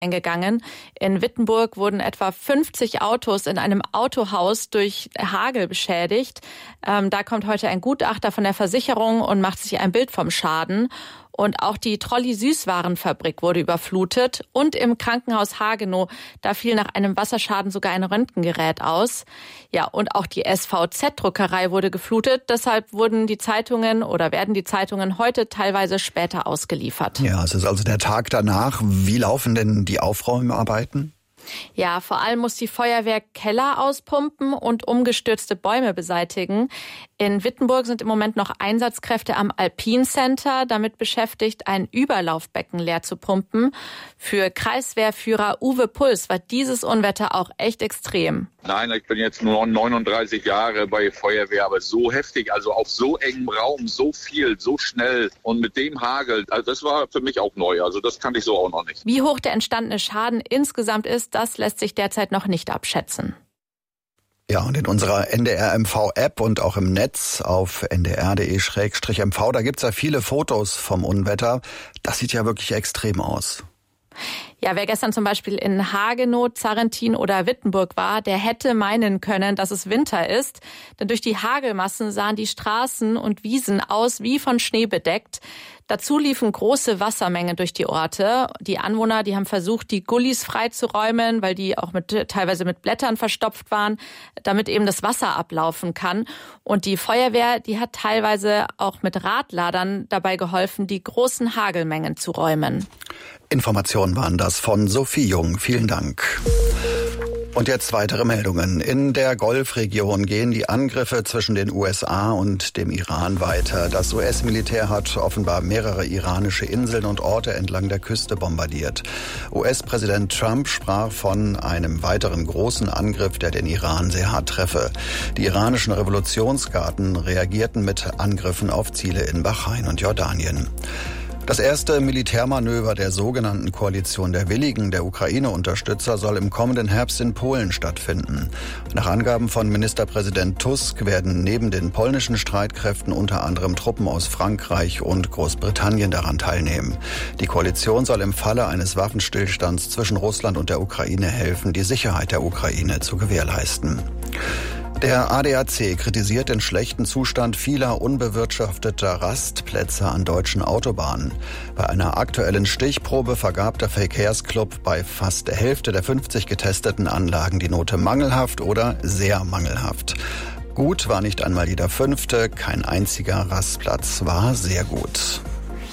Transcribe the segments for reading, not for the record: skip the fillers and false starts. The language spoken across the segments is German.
eingegangen. In Wittenburg wurden etwa 50 Autos in einem Autohaus durch Hagel beschädigt. Da kommt heute ein Gutachter von der Versicherung und macht sich ein Bild vom Schaden. Und auch die Trolli-Süßwarenfabrik wurde überflutet. Und im Krankenhaus Hagenow, da fiel nach einem Wasserschaden sogar ein Röntgengerät aus. Ja, und auch die SVZ-Druckerei wurde geflutet. Deshalb werden die Zeitungen heute teilweise später ausgeliefert. Ja, es ist also der Tag danach. Wie laufen denn die Aufräumarbeiten? Ja, vor allem muss die Feuerwehr Keller auspumpen und umgestürzte Bäume beseitigen. In Wittenburg sind im Moment noch Einsatzkräfte am Alpine Center damit beschäftigt, ein Überlaufbecken leer zu pumpen. Für Kreiswehrführer Uwe Puls war dieses Unwetter auch echt extrem. Nein, ich bin jetzt nur 39 Jahre bei Feuerwehr, aber so heftig, also auf so engem Raum, so viel, so schnell und mit dem Hagel, also das war für mich auch neu, also das kannte ich so auch noch nicht. Wie hoch der entstandene Schaden insgesamt ist, das lässt sich derzeit noch nicht abschätzen. Ja, und in unserer NDR-MV-App und auch im Netz auf ndr.de/mv, da gibt's ja viele Fotos vom Unwetter. Das sieht ja wirklich extrem aus. Ja, wer gestern zum Beispiel in Hagenow, Zarrentin oder Wittenburg war, der hätte meinen können, dass es Winter ist. Denn durch die Hagelmassen sahen die Straßen und Wiesen aus wie von Schnee bedeckt. Dazu liefen große Wassermengen durch die Orte. Die Anwohner, die haben versucht, die Gullis freizuräumen, weil die auch teilweise mit Blättern verstopft waren, damit eben das Wasser ablaufen kann. Und die Feuerwehr, die hat teilweise auch mit Radladern dabei geholfen, die großen Hagelmengen zu räumen. Informationen waren das von Sophie Jung. Vielen Dank. Und jetzt weitere Meldungen. In der Golfregion gehen die Angriffe zwischen den USA und dem Iran weiter. Das US-Militär hat offenbar mehrere iranische Inseln und Orte entlang der Küste bombardiert. US-Präsident Trump sprach von einem weiteren großen Angriff, der den Iran sehr hart treffe. Die iranischen Revolutionsgarden reagierten mit Angriffen auf Ziele in Bahrain und Jordanien. Das erste Militärmanöver der sogenannten Koalition der Willigen, der Ukraine-Unterstützer, soll im kommenden Herbst in Polen stattfinden. Nach Angaben von Ministerpräsident Tusk werden neben den polnischen Streitkräften unter anderem Truppen aus Frankreich und Großbritannien daran teilnehmen. Die Koalition soll im Falle eines Waffenstillstands zwischen Russland und der Ukraine helfen, die Sicherheit der Ukraine zu gewährleisten. Der ADAC kritisiert den schlechten Zustand vieler unbewirtschafteter Rastplätze an deutschen Autobahnen. Bei einer aktuellen Stichprobe vergab der Verkehrsclub bei fast der Hälfte der 50 getesteten Anlagen die Note mangelhaft oder sehr mangelhaft. Gut war nicht einmal jeder fünfte, kein einziger Rastplatz war sehr gut.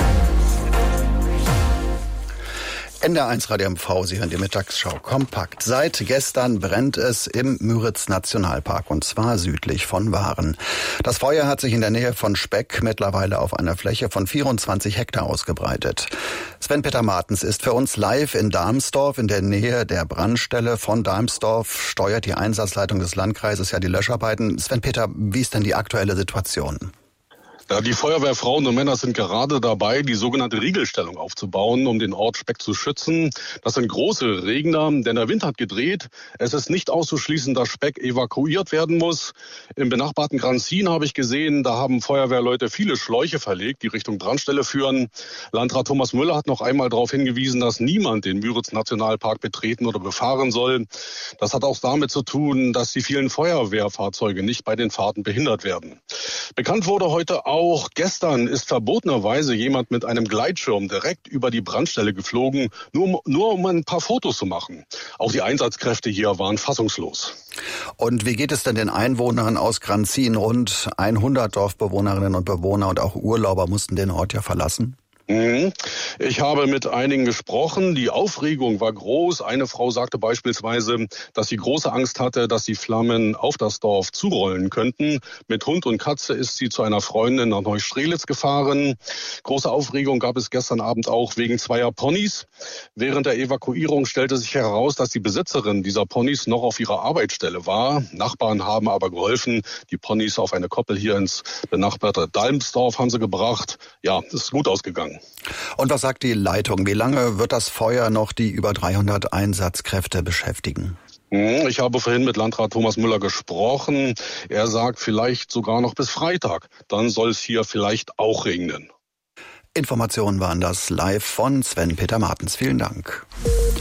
NDR1 Radio MV, Sie hören die Mittagsschau kompakt. Seit gestern brennt es im Müritz-Nationalpark und zwar südlich von Waren. Das Feuer hat sich in der Nähe von Speck mittlerweile auf einer Fläche von 24 Hektar ausgebreitet. Sven-Peter Martens ist für uns live in Darmsdorf in der Nähe der Brandstelle. Von Darmsdorf steuert die Einsatzleitung des Landkreises ja die Löscharbeiten. Sven-Peter, wie ist denn die aktuelle Situation? Ja, die Feuerwehrfrauen und Männer sind gerade dabei, die sogenannte Riegelstellung aufzubauen, um den Ort Speck zu schützen. Das sind große Regner, denn der Wind hat gedreht. Es ist nicht auszuschließen, dass Speck evakuiert werden muss. Im benachbarten Granzin habe ich gesehen, da haben Feuerwehrleute viele Schläuche verlegt, die Richtung Brandstelle führen. Landrat Thomas Müller hat noch einmal darauf hingewiesen, dass niemand den Müritz-Nationalpark betreten oder befahren soll. Das hat auch damit zu tun, dass die vielen Feuerwehrfahrzeuge nicht bei den Fahrten behindert werden. Bekannt wurde heute auch gestern ist verbotenerweise jemand mit einem Gleitschirm direkt über die Brandstelle geflogen, nur um ein paar Fotos zu machen. Auch die Einsatzkräfte hier waren fassungslos. Und wie geht es denn den Einwohnern aus Granzin? Rund 100 Dorfbewohnerinnen und Bewohner und auch Urlauber mussten den Ort ja verlassen. Ich habe mit einigen gesprochen. Die Aufregung war groß. Eine Frau sagte beispielsweise, dass sie große Angst hatte, dass die Flammen auf das Dorf zurollen könnten. Mit Hund und Katze ist sie zu einer Freundin nach Neustrelitz gefahren. Große Aufregung gab es gestern Abend auch wegen zweier Ponys. Während der Evakuierung stellte sich heraus, dass die Besitzerin dieser Ponys noch auf ihrer Arbeitsstelle war. Nachbarn haben aber geholfen. Die Ponys auf eine Koppel hier ins benachbarte Dalmsdorf haben sie gebracht. Ja, es ist gut ausgegangen. Und was sagt die Leitung? Wie lange wird das Feuer noch die über 300 Einsatzkräfte beschäftigen? Ich habe vorhin mit Landrat Thomas Müller gesprochen. Er sagt vielleicht sogar noch bis Freitag. Dann soll es hier vielleicht auch regnen. Informationen waren das live von Sven-Peter Martens. Vielen Dank.